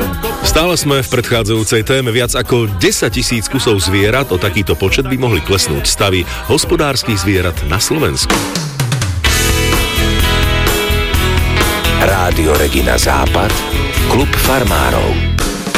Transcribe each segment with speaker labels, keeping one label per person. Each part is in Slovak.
Speaker 1: Stále sme v predchádzajúcej téme. Viac ako 10 000 kusov zvierat, o takýto počet by mohli klesnúť stavy hospodárskych zvierat na Slovensku.
Speaker 2: Rádio Regina Západ, klub farmárov.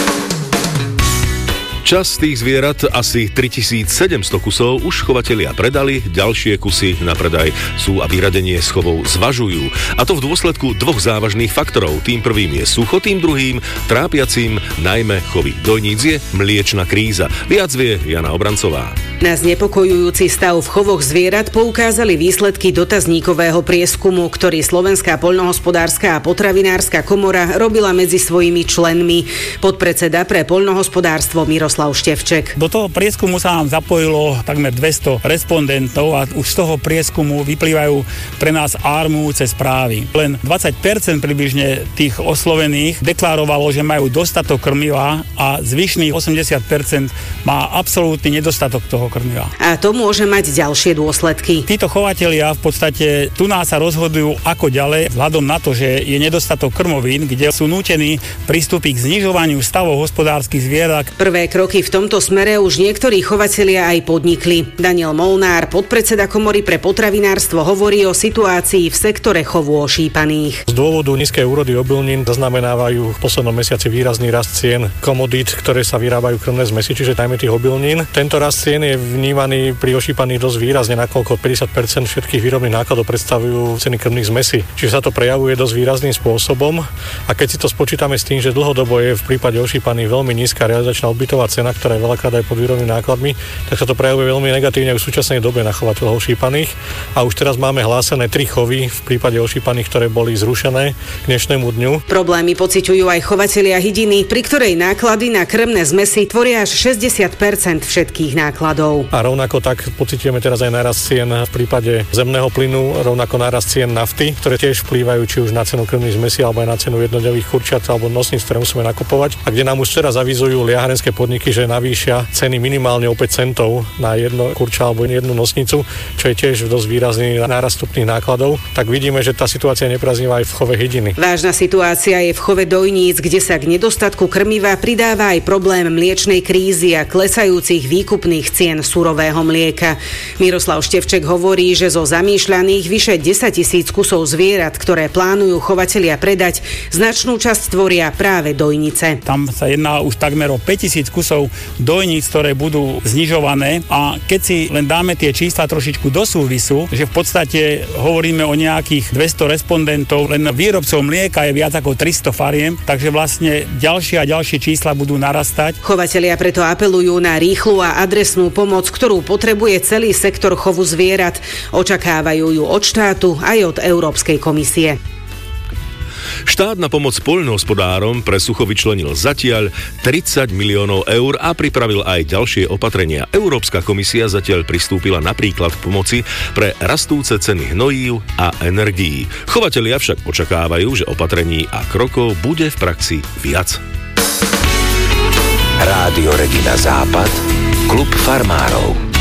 Speaker 1: Časť tých zvierat, asi 3700 kusov, už chovatelia predali, ďalšie kusy na predaj sú a vyradenie z chovov zvažujú. A to v dôsledku dvoch závažných faktorov. Tým prvým je sucho, tým druhým, trápiacim najmä chovy dojníc, je mliečna kríza. Viac vie Jana Obrancová.
Speaker 3: Na znepokojujúci stav v chovoch zvierat poukázali výsledky dotazníkového prieskumu, ktorý Slovenská poľnohospodárska a potravinárska komora robila medzi svojimi členmi. Podpredseda pre poľnohospodárstvo Miroslav Števček.
Speaker 4: Do toho prieskumu sa nám zapojilo takmer 200 respondentov a už z toho prieskumu vyplývajú pre nás alarmujúce správy. Len 20% približne tých oslovených deklarovalo, že majú dostatok krmiva a zvyšných 80% má absolútny nedostatok toho krmiva.
Speaker 3: A to môže mať ďalšie dôsledky.
Speaker 4: Títo chovatelia v podstate tu nás sa rozhodujú ako ďalej, vzhľadom na to, že je nedostatok krmovín, kde sú nútení pristúpiť k znižovaniu stavov hospodárskych zvierat.
Speaker 3: Prvé kroky v tomto smere už niektorí chovatelia aj podnikli. Daniel Molnár, podpredseda Komory pre potravinárstvo, hovorí o situácii v sektore chovu ošípaných.
Speaker 5: Z dôvodu nízkej úrody obilnín zaznamenávajú v poslednom mesiaci výrazný rast cien komodít, ktoré sa vyrábajú krmné zmesi, čiže najmä tých obilnín. Tento rast cien je vnímaný pri ošípaných dosť výrazne, nakoľko 50% všetkých výrobných nákladov predstavujú ceny krmných zmesí. Čiže sa to prejavuje dosť výrazným spôsobom. A keď si to spočítame s tým, že dlhodobo je v prípade ošípaných veľmi nízka realizačná odbytová cena, ktorá je veľakrát aj pod výrobnými nákladmi, tak sa to prejavuje veľmi negatívne v súčasnej dobe na chovateľov ošípaných. A už teraz máme hlásené 3 chovy v prípade ošípaných, ktoré boli zrušené k dnešnému dňu.
Speaker 3: Problémy pociťujú aj chovatelia hydiny, pri ktorej náklady na krmné zmesy tvoria až 60% všetkých nákladov.
Speaker 5: A rovnako tak pociťujeme teraz aj nárast cien v prípade zemného plynu, rovnako nárast cien nafty, ktoré tiež vplývajú či už na cenu krmných zmesí alebo aj na cenu jednodňových kurčiat alebo nosníc, ktoré musíme nakupovať. A kde nám už teraz avizujú liaharenské podniky, že navýšia ceny minimálne o 5 centov na jedno kurča alebo jednu nosnicu, čo je tiež dosť výrazný nárast vstupných nákladov, tak vidíme, že tá situácia je nepriaznivá aj v chove hydiny.
Speaker 3: Vážna situácia je v chove dojníc, kde sa k nedostatku krmiva pridáva aj problém mliečnej krízy a klesajúcich výkupných cien surového mlieka. Miroslav Števček hovorí, že zo zamýšľaných vyše 10 000 kusov zvierat, ktoré plánujú chovatelia predať, značnú časť tvoria práve dojnice.
Speaker 4: Tam sa jedná už takmer o 5000 kusov dojníc, ktoré budú znižované, a keď si len dáme tie čísla trošičku do súvisu, že v podstate hovoríme o nejakých 200 respondentov, len výrobcov mlieka je viac ako 300 fariem, takže vlastne ďalšie a ďalšie čísla budú narastať.
Speaker 3: Chovatelia preto apelujú na rýchlu a adresnú pomoc, ktorú potrebuje celý sektor chovu zvierat. Očakávajú ju od štátu aj od Európskej komisie.
Speaker 1: Štát na pomoc poľnohospodárom pre sucho vyčlenil zatiaľ 30 miliónov eur a pripravil aj ďalšie opatrenia. Európska komisia zatiaľ pristúpila napríklad k pomoci pre rastúce ceny hnojív a energií. Chovatelia však očakávajú, že opatrení a krokov bude v praxi viac.
Speaker 2: Rádio Regina Západ, klub farmárov.